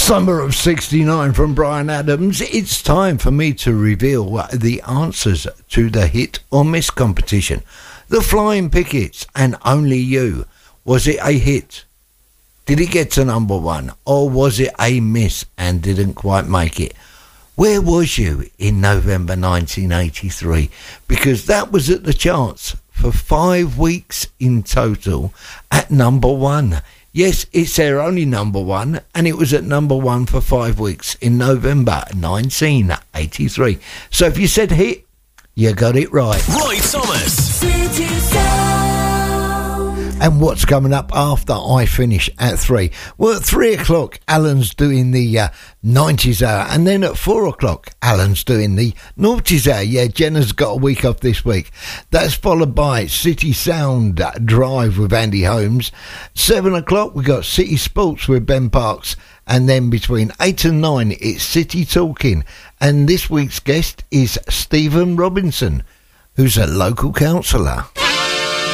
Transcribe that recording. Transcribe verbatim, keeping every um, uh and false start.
Summer of sixty-nine from Bryan Adams. It's time for me to reveal the answers to the hit or miss competition. The Flying Pickets and Only You. Was it a hit? Did it get to number one? Or was it a miss and didn't quite make it? Where was you in November nineteen eighty-three? Because that was at the charts for five weeks in total at number one. Yes, it's their only number one, and it was at number one for five weeks in November nineteen eighty-three. So if you said hit, you got it right. Roy Thomas. City Sound. And what's coming up after I finish at three? Well, at three o'clock, Alan's doing the uh, nineties hour. And then at four o'clock, Alan's doing the noughties hour. Yeah, Jenna's got a week off this week. That's followed by City Sound Drive with Andy Holmes. Seven o'clock, we got City Sports with Ben Parks. And then between eight and nine, it's City Talking. And this week's guest is Stephen Robinson, who's a local councillor.